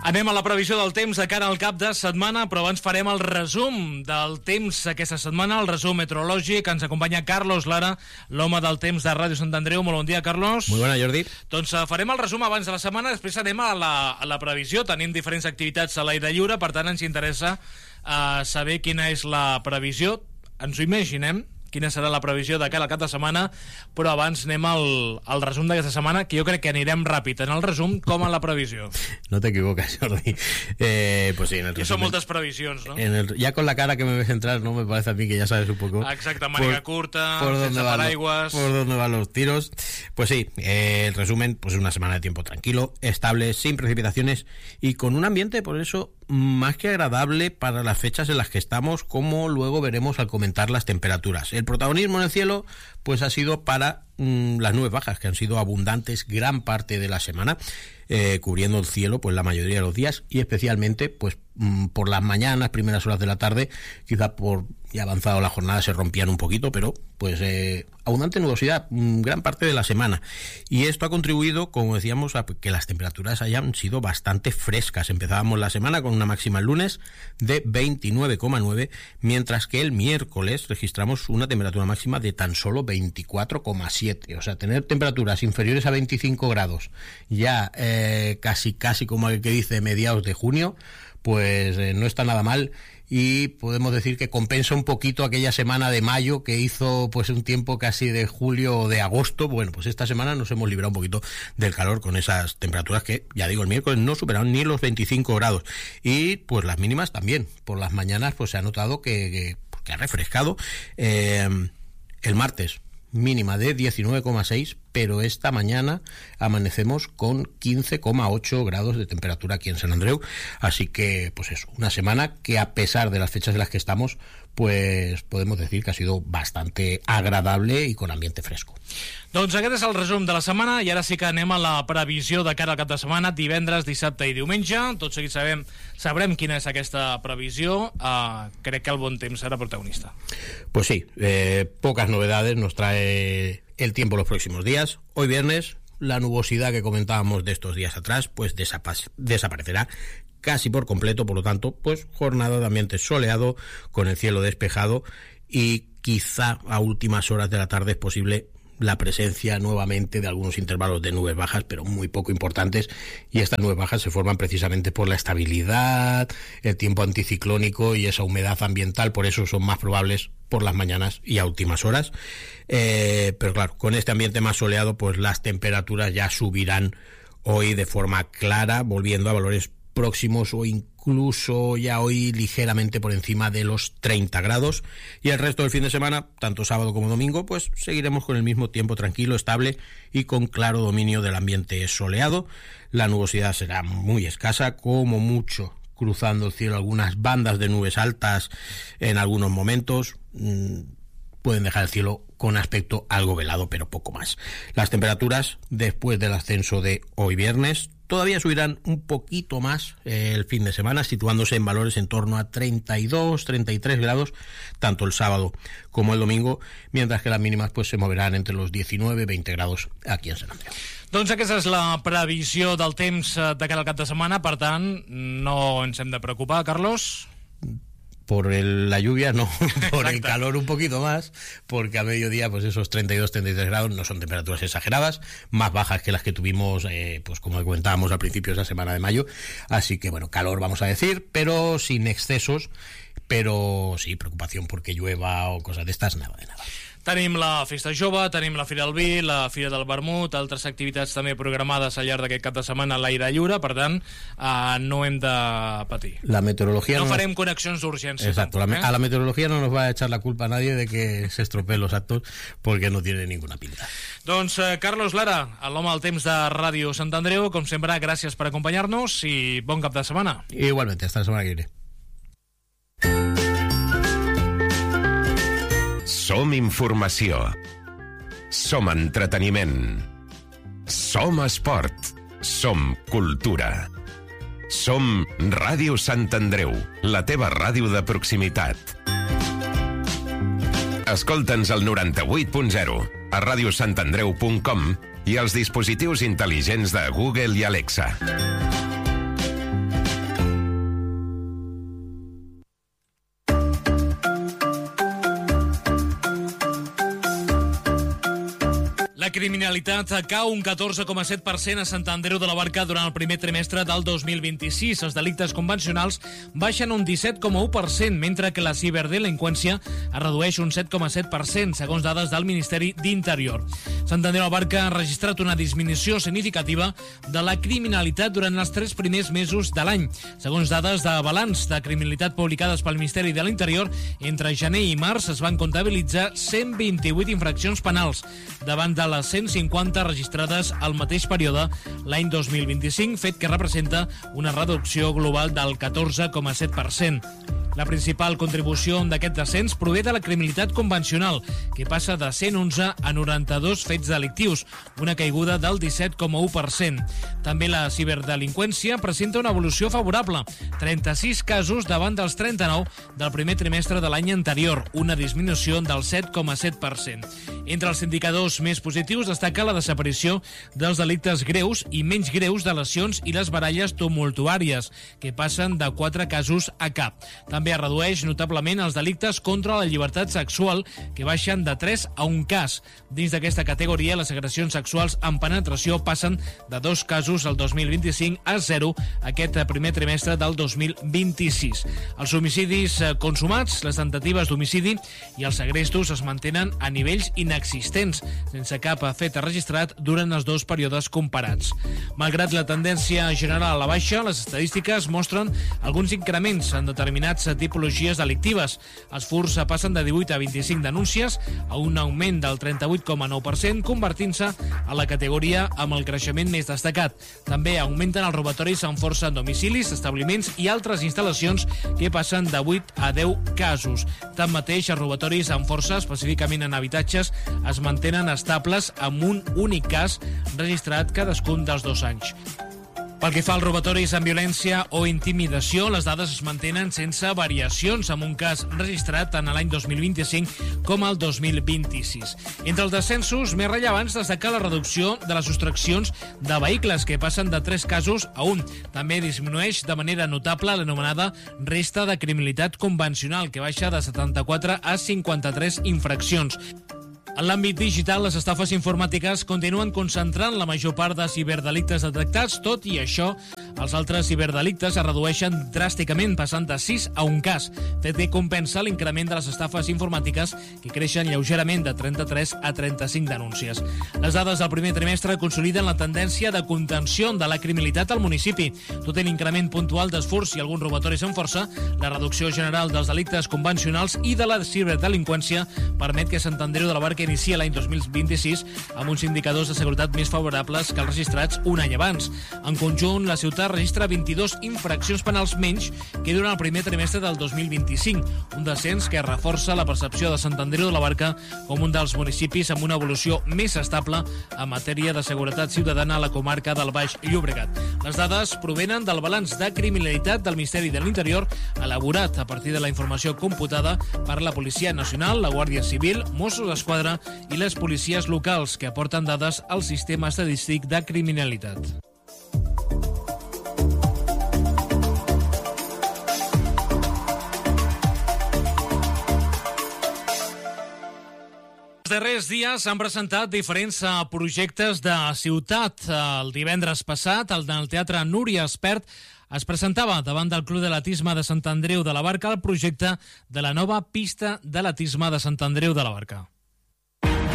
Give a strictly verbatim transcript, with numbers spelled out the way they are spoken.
Anem a la previsió del temps de cara al cap de setmana, però abans farem el resum del temps aquesta setmana, el resum meteorològic. Ens acompanya Carlos Lara, l'home del temps de Ràdio Sant Andreu. Molt bon dia, Carlos. Muy bona, Jordi. Doncs uh, farem el resum abans de la setmana, després anem a la, a la previsió. Tenim diferents activitats a l'aire lliure, per tant ens interessa uh, saber quina és la previsió. Ens ho imaginem, quina serà la previsió de cara al cap de setmana, però abans anem al, al resum d'aquesta setmana, que jo crec que anirem ràpid en el resum com en la previsió. No te equivocas, Jordi. Eh, pues sí, en el resumen, son moltes previsions, ¿no? En el, ya con la cara que me ves entrar, no me parece a mí que ya sabes un poco. Exacte, màniga curta, por sense paraigües. Por dónde van los tiros. Pues sí, eh, el resumen, pues una semana de tiempo tranquilo, estable, sin precipitaciones y con un ambiente, por eso, más que agradable para las fechas en las que estamos, como luego veremos al comentar las temperaturas. El protagonismo en el cielo pues ha sido para mmm, las nubes bajas, que han sido abundantes gran parte de la semana, eh, cubriendo el cielo pues la mayoría de los días, y especialmente pues mmm, por las mañanas, primeras horas de la tarde, quizá por ya avanzado la jornada se rompían un poquito, pero pues eh, abundante nubosidad mmm, gran parte de la semana, y esto ha contribuido, como decíamos, a que las temperaturas hayan sido bastante frescas. Empezábamos la semana con una máxima el lunes de veintinueve coma nueve, mientras que el miércoles registramos una temperatura máxima de tan solo veinticuatro coma siete, o sea, tener temperaturas inferiores a veinticinco grados ya eh, casi casi como el que dice mediados de junio, pues eh, no está nada mal, y podemos decir que compensa un poquito aquella semana de mayo que hizo pues un tiempo casi de julio o de agosto. Bueno, pues esta semana nos hemos librado un poquito del calor con esas temperaturas que, ya digo, el miércoles no superaron ni los veinticinco grados, y pues las mínimas también, por las mañanas pues se ha notado que, que, que ha refrescado. eh, el martes mínima de diecinueve coma seis, pero esta mañana amanecemos con quince coma ocho grados de temperatura aquí en Sant Andreu, así que pues eso, una semana que a pesar de las fechas en las que estamos, pues podemos decir que ha sido bastante agradable y con ambiente fresco. Doncs aquest és el resum de la setmana, i ara sí que anem a la previsió de cara al cap de setmana, divendres, dissabte i diumenge. Tot seguit sabem, sabrem quina és aquesta previsió. Uh, crec que el bon temps serà protagonista. Pues sí, eh, pocas novedades nos trae el tiempo los próximos días. Hoy viernes, la nubosidad que comentábamos de estos días atrás, pues desapa- desaparecerá casi por completo, por lo tanto, pues jornada de ambiente soleado, con el cielo despejado, y quizá a últimas horas de la tarde es posible la presencia nuevamente de algunos intervalos de nubes bajas, pero muy poco importantes, y estas nubes bajas se forman precisamente por la estabilidad, el tiempo anticiclónico y esa humedad ambiental, por eso son más probables por las mañanas y a últimas horas. Eh, pero claro, con este ambiente más soleado, pues las temperaturas ya subirán hoy de forma clara, volviendo a valores próximos o incluso ya hoy ligeramente por encima de los treinta grados, y el resto del fin de semana, tanto sábado como domingo, pues seguiremos con el mismo tiempo tranquilo, estable y con claro dominio del ambiente soleado. La nubosidad será muy escasa, como mucho cruzando el cielo algunas bandas de nubes altas en algunos momentos. Mmm, pueden dejar el cielo con aspecto algo velado, pero poco más. Las temperaturas después del ascenso de hoy viernes todavía subirán un poquito más eh, el fin de semana, situándose en valores en torno a treinta y dos, treinta y tres grados, tanto el sábado como el domingo, mientras que las mínimas pues se moverán entre los diecinueve y veinte grados aquí en Sant Andreu. Doncs aquesta és la previsió del temps de cara al cap de setmana, per tant, no ens hem de preocupar, Carlos. Por el, la lluvia no, por Exacte. El calor un poquito más, porque a mediodía pues esos treinta y dos, treinta y tres grados no son temperaturas exageradas, más bajas que las que tuvimos eh, pues como comentábamos al principio de esa semana de mayo, así que bueno, calor vamos a decir, pero sin excesos, pero sí, preocupación porque llueva o cosas de estas, nada de nada. Tenim la Festa Jove, tenim la Fira del Vi, la Fira del Vermut, altres activitats també programades al llarg d'aquest cap de setmana a l'aire lliure, per tant, uh, no hem de patir. La meteorología no, no farem nos... connexions d'urgència. Exacto, tampoc, la, eh? a la meteorología no nos va a echar la culpa a nadie de que se estropeen los actos, porque no tiene ninguna pinta. Doncs uh, Carlos Lara, l'home del temps de Ràdio Sant Andreu, com sempre, gràcies per acompanyar-nos i bon cap de setmana. Igualmente, hasta la semana que viene. Som informació. Som entreteniment. Som esport. Som cultura. Som Ràdio Sant Andreu, la teva ràdio de proximitat. Escolta'ns al noranta-vuit punt zero, a radiosantandreu punt com i als dispositius intel·ligents de Google i Alexa. criminalitat cau un catorze coma set per cent a Sant Andreu de la Barca durant el primer trimestre del dos mil vint-i-sis. Els delictes convencionals baixen un disset coma u per cent, mentre que la ciberdelinqüència es redueix un set coma set per cent, segons dades del Ministeri d'Interior. Sant Andreu de la Barca ha registrat una disminució significativa de la criminalitat durant els tres primers mesos de l'any. Segons dades de balanç de criminalitat publicades pel Ministeri de l'Interior, entre gener i març es van comptabilitzar cent vint-i-vuit infraccions penals, davant de les cent cinquanta registrades al mateix període l'any dos mil vint-i-cinc, fet que representa una reducció global del catorze coma set per cent. La principal contribució d'aquest descens prové de la criminalitat convencional, que passa de cent onze a noranta-dos fets delictius, una caiguda del disset coma u per cent. També la ciberdelinqüència presenta una evolució favorable, trenta-sis casos davant dels trenta-nou del primer trimestre de l'any anterior, una disminució del set coma set per cent. Entre els indicadors més positius destaca la desaparició dels delictes greus i menys greus de lesions i les baralles tumultuàries, que passen de quatre casos a cap. També es redueix notablement els delictes contra la llibertat sexual, que baixen de tres a un cas. Dins d'aquesta categoria, les agressions sexuals amb penetració passen de dos casos el dos mil vint-i-cinc a zero aquest primer trimestre del dos mil vint-i-sis. Els homicidis consumats, les tentatives d'homicidi i els segrestos es mantenen a nivells inexistents, sense cap fet registrat durant els dos períodes comparats. Malgrat la tendència general a la baixa, les estadístiques mostren alguns increments en determinats tipologies delictives. Els furts passen de divuit a vint-i-cinc denúncies, a un augment del trenta-vuit coma nou per cent, convertint-se a la categoria amb el creixement més destacat. També augmenten els robatoris amb força en domicilis, establiments i altres instal·lacions, que passen de vuit a deu casos. Tanmateix, els robatoris amb força, específicament en habitatges, es mantenen estables amb un únic cas registrat cadascun dels dos anys. Pel que fa als robatoris amb violència o intimidació, les dades es mantenen sense variacions, amb un cas registrat tant a l'any dos mil vint-i-cinc com al dos mil vint-i-sis. Entre els descensos més rellevants destaca la reducció de les sostraccions de vehicles, que passen de tres casos a un. També disminueix de manera notable l'anomenada resta de criminalitat convencional, que baixa de setanta-quatre a cinquanta-tres infraccions. En l'àmbit digital, les estafes informàtiques continuen concentrant la major part de ciberdelictes detectats. Tot i això, els altres ciberdelictes es redueixen dràsticament, passant de sis a un cas, fet que compensa l'increment de les estafes informàtiques, que creixen lleugerament de trenta-tres a trenta-cinc denúncies. Les dades del primer trimestre consoliden la tendència de contenció de la criminalitat al municipi. Tot i l'increment puntual dels furts i alguns robatoris amb força, la reducció general dels delictes convencionals i de la ciberdelinqüència permet que Sant Andreu de la Barca inicia l'any dos mil vint-i-sis amb uns indicadors de seguretat més favorables que els registrats un any abans. En conjunt, la ciutat registra vint-i-dos infraccions penals menys que durant el primer trimestre del dos mil vint-i-cinc, un descens que reforça la percepció de Sant Andreu de la Barca com un dels municipis amb una evolució més estable en matèria de seguretat ciutadana a la comarca del Baix Llobregat. Les dades provenen del balanç de criminalitat del Ministeri de l'Interior, elaborat a partir de la informació computada per la Policia Nacional, la Guàrdia Civil, Mossos d'Esquadra i les policies locals, que aporten dades al sistema estadístic de criminalitat. Els darrers dies s'han presentat diferents projectes de ciutat. El divendres passat, el del Teatre Núria Espert es presentava davant del Club d'Atletisme de Sant Andreu de la Barca el projecte de la nova pista d'atletisme de Sant Andreu de la Barca.